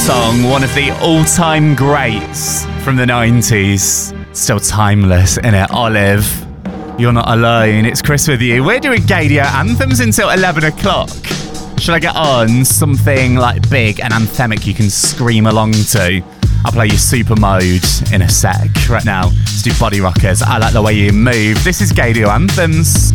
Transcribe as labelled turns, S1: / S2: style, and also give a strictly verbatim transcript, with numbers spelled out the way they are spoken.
S1: song, one of the all-time greats from the nineties. Still timeless, innit? Olive, You're Not Alone. It's Chris with you. We're doing Gaydio anthems until eleven o'clock. Should I get on something like big and anthemic you can scream along to? I'll play you Super Mode in a sec. Right now, let's do Body Rockers. I Like the Way You Move. This is Gaydio Anthems.